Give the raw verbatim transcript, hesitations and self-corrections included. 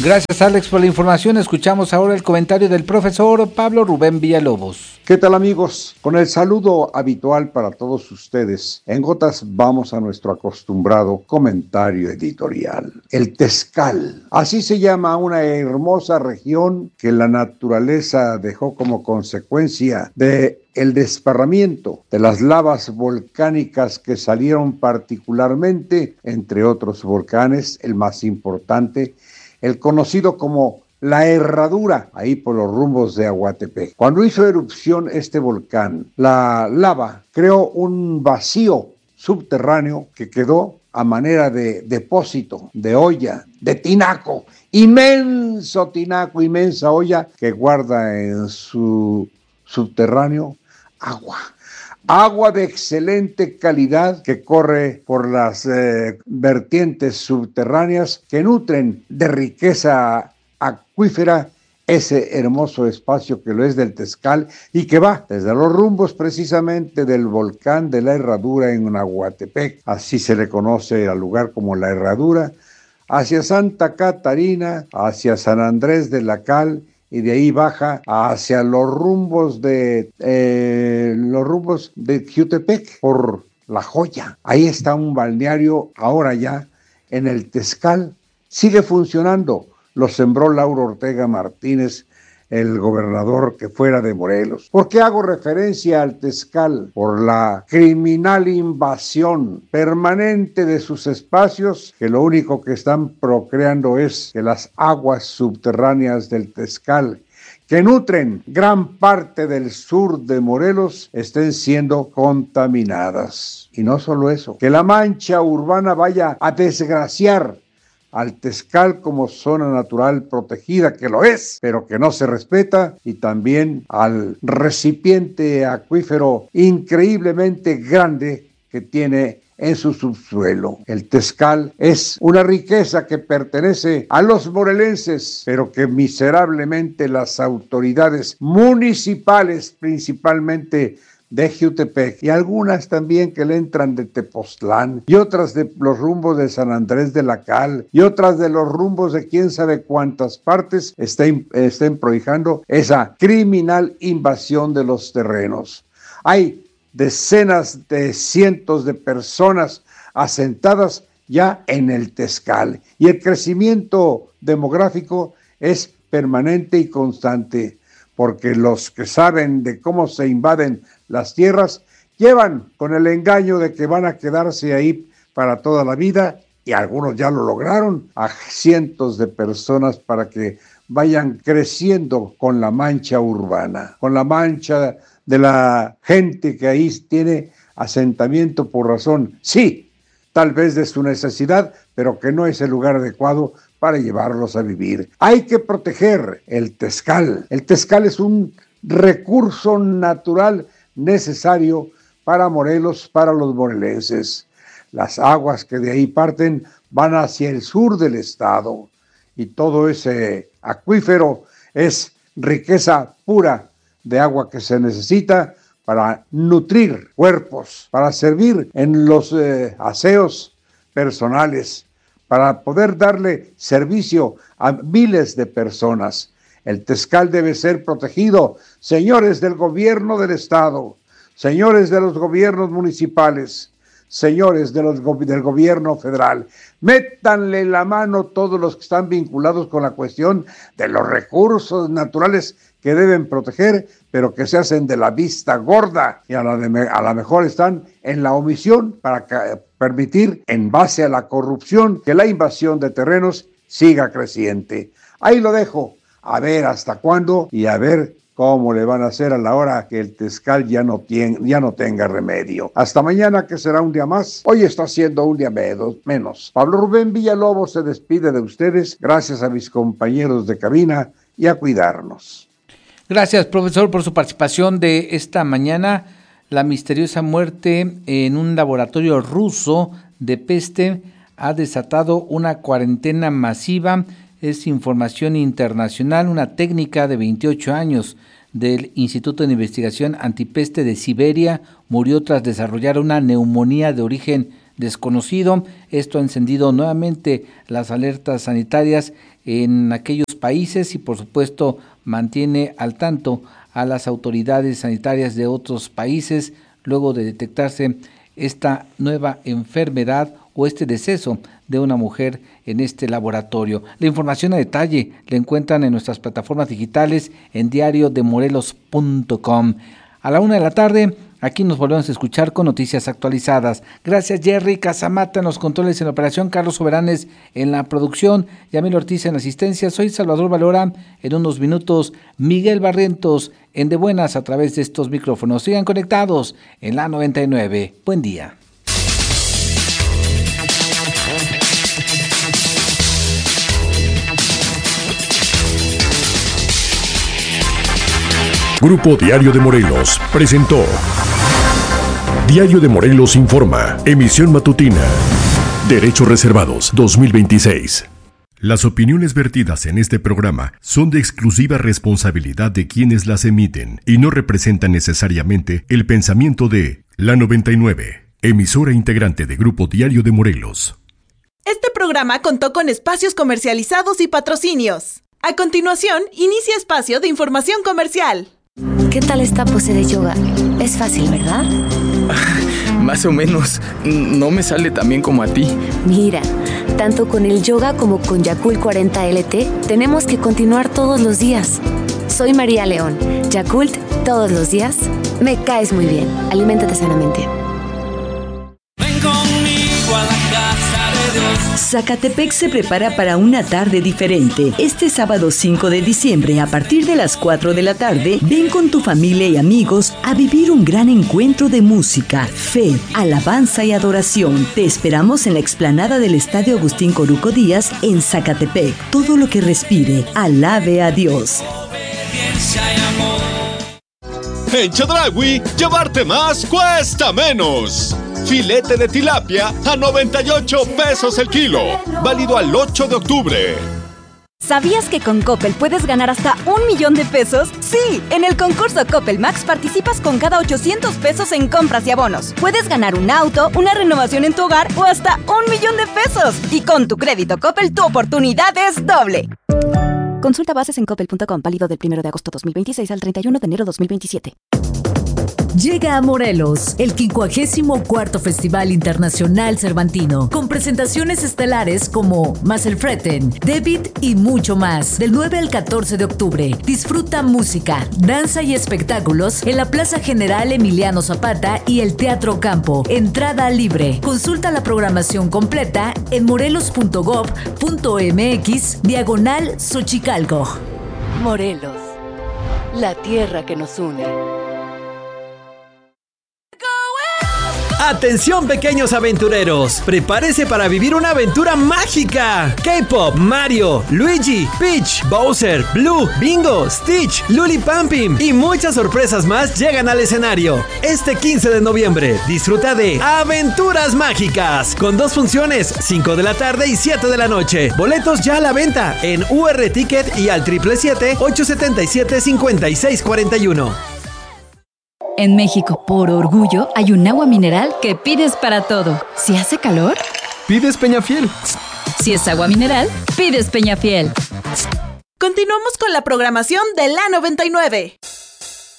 Gracias, Alex, por la información. Escuchamos ahora el comentario del profesor Pablo Rubén Villalobos. ¿Qué tal, amigos? Con el saludo habitual para todos ustedes, en gotas vamos a nuestro acostumbrado comentario editorial. El Tezcal, así se llama una hermosa región que la naturaleza dejó como consecuencia de el desparramiento de las lavas volcánicas que salieron particularmente, entre otros volcanes, el más importante, el conocido como la Herradura, ahí por los rumbos de Aguatepec. Cuando hizo erupción este volcán, la lava creó un vacío subterráneo que quedó a manera de depósito, de olla, de tinaco, inmenso tinaco, inmensa olla que guarda en su subterráneo agua. Agua de excelente calidad que corre por las eh, vertientes subterráneas que nutren de riqueza acuífera ese hermoso espacio que lo es del Tezcal y que va desde los rumbos precisamente del volcán de la Herradura en Aguatepec, así se le conoce al lugar como la Herradura, hacia Santa Catarina, hacia San Andrés de la Cal, y de ahí baja hacia los rumbos de eh, los rumbos de Jiutepec por La Joya. Ahí está un balneario ahora ya en el Tezcal. Sigue funcionando. Lo sembró Lauro Ortega Martínez, el gobernador que fuera de Morelos. ¿Por qué hago referencia al Tezcal? Por la criminal invasión permanente de sus espacios, que lo único que están procreando es que las aguas subterráneas del Tezcal, que nutren gran parte del sur de Morelos, estén siendo contaminadas. Y no solo eso, que la mancha urbana vaya a desgraciar al Tezcal como zona natural protegida, que lo es, pero que no se respeta, y también al recipiente acuífero increíblemente grande que tiene en su subsuelo. El Tezcal es una riqueza que pertenece a los morelenses, pero que miserablemente las autoridades municipales, principalmente de Jiutepec, y algunas también que le entran de Tepoztlán, y otras de los rumbos de San Andrés de la Cal, y otras de los rumbos de quién sabe cuántas partes, estén, estén prohijando esa criminal invasión de los terrenos. Hay decenas de cientos de personas asentadas ya en el Tezcal, y el crecimiento demográfico es permanente y constante, porque los que saben de cómo se invaden las tierras llevan con el engaño de que van a quedarse ahí para toda la vida, y algunos ya lo lograron, a cientos de personas para que vayan creciendo con la mancha urbana, con la mancha de la gente que ahí tiene asentamiento por razón, sí, tal vez de su necesidad, pero que no es el lugar adecuado para llevarlos a vivir. Hay que proteger el Tezcal. El Tezcal es un recurso natural necesario para Morelos, para los morelenses. Las aguas que de ahí parten van hacia el sur del estado, y todo ese acuífero es riqueza pura de agua que se necesita para nutrir cuerpos, para servir en los eh, aseos personales, para poder darle servicio a miles de personas. El Tezcal debe ser protegido, señores del gobierno del estado, señores de los gobiernos municipales, señores de los, del gobierno federal. Métanle la mano todos los que están vinculados con la cuestión de los recursos naturales que deben proteger, pero que se hacen de la vista gorda, y a la, de, a la mejor están en la omisión para que, permitir, en base a la corrupción, que la invasión de terrenos siga creciente. Ahí lo dejo, a ver hasta cuándo y a ver cómo le van a hacer a la hora que el Tezcal ya no, tiene, ya no tenga remedio. Hasta mañana, que será un día más. Hoy está siendo un día menos. Pablo Rubén Villalobos se despide de ustedes, gracias a mis compañeros de cabina, y a cuidarnos. Gracias, profesor, por su participación de esta mañana. La misteriosa muerte en un laboratorio ruso de peste ha desatado una cuarentena masiva. Es información internacional. Una técnica de veintiocho años del Instituto de Investigación Antipeste de Siberia murió tras desarrollar una neumonía de origen desconocido. Esto ha encendido nuevamente las alertas sanitarias en aquellos países y por supuesto mantiene al tanto a las autoridades sanitarias de otros países luego de detectarse esta nueva enfermedad o este deceso de una mujer en este laboratorio. La información a detalle la encuentran en nuestras plataformas digitales en diario de morelos punto com. A la una de la tarde, aquí nos volvemos a escuchar con noticias actualizadas. Gracias Jerry Casamata en los controles en la operación, Carlos Soberanes en la producción, Yamil Ortiz en la asistencia. Soy Salvador Valora. En unos minutos, Miguel Barrientos en De Buenas a través de estos micrófonos. Sigan conectados en la noventa y nueve. Buen día. Grupo Diario de Morelos presentó Diario de Morelos Informa, emisión matutina. Derechos reservados dos mil veintiséis. Las opiniones vertidas en este programa son de exclusiva responsabilidad de quienes las emiten y no representan necesariamente el pensamiento de La noventa y nueve, emisora integrante de Grupo Diario de Morelos. Este programa contó con espacios comercializados y patrocinios. A continuación, inicia espacio de información comercial. ¿Qué tal esta pose de yoga? Es fácil, ¿verdad? Más o menos. No me sale tan bien como a ti. Mira, tanto con el yoga como con Yakult cuarenta L T, tenemos que continuar todos los días. Soy María León. Yakult, todos los días. Me caes muy bien. Aliméntate sanamente. Ven conmigo a la casa de Dios. Zacatepec se prepara para una tarde diferente. Este sábado cinco de diciembre, a partir de las cuatro de la tarde, ven con tu familia y amigos a vivir un gran encuentro de música, fe, alabanza y adoración. Te esperamos en la explanada del Estadio Agustín Coruco Díaz en Zacatepec. Todo lo que respire, alabe a Dios. En Chedraui, llevarte más cuesta menos. Filete de tilapia a noventa y ocho pesos el kilo. Válido al ocho de octubre. ¿Sabías que con Coppel puedes ganar hasta un millón de pesos? ¡Sí! En el concurso Coppel Max participas con cada ochocientos pesos en compras y abonos. Puedes ganar un auto, una renovación en tu hogar o hasta un millón de pesos. Y con tu crédito Coppel, tu oportunidad es doble. Consulta bases en coppel punto com, válido del primero de agosto dos mil veintiséis al treinta y uno de enero dos mil veintisiete. Llega a Morelos el quincuagésimo cuarto Festival Internacional Cervantino, con presentaciones estelares como Maselfreten, David y mucho más. Del nueve al catorce de octubre, disfruta música, danza y espectáculos en la Plaza General Emiliano Zapata y el Teatro Campo. Entrada libre. Consulta la programación completa en morelos punto gob punto mx diagonal Xochicalco. Morelos, la tierra que nos une. ¡Atención, pequeños aventureros! ¡Prepárese para vivir una aventura mágica! K-Pop, Mario, Luigi, Peach, Bowser, Blue, Bingo, Stitch, Lulipampim y muchas sorpresas más llegan al escenario. Este quince de noviembre, disfruta de Aventuras Mágicas, con dos funciones, cinco de la tarde y siete de la noche. Boletos ya a la venta en U R Ticket y al siete siete siete, ocho siete siete, cinco seis cuatro uno. En México, por orgullo, hay un agua mineral que pides para todo. Si hace calor, pides Peñafiel. Si es agua mineral, pides Peñafiel. Continuamos con la programación de la noventa y nueve.